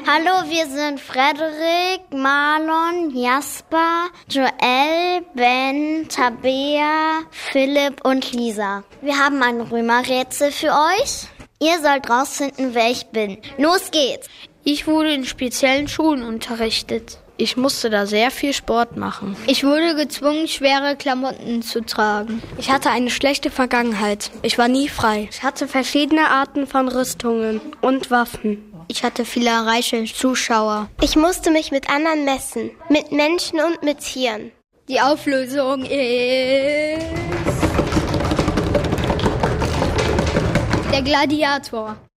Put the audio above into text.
Hallo, wir sind Frederik, Marlon, Jasper, Joel, Ben, Tabea, Philipp und Lisa. Wir haben ein Römerrätsel für euch. Ihr sollt rausfinden, wer ich bin. Los geht's! Ich wurde in speziellen Schulen unterrichtet. Ich musste da sehr viel Sport machen. Ich wurde gezwungen, schwere Klamotten zu tragen. Ich hatte eine schlechte Vergangenheit. Ich war nie frei. Ich hatte verschiedene Arten von Rüstungen und Waffen. Ich hatte viele reiche Zuschauer. Ich musste mich mit anderen messen. Mit Menschen und mit Tieren. Die Auflösung ist... Der Gladiator.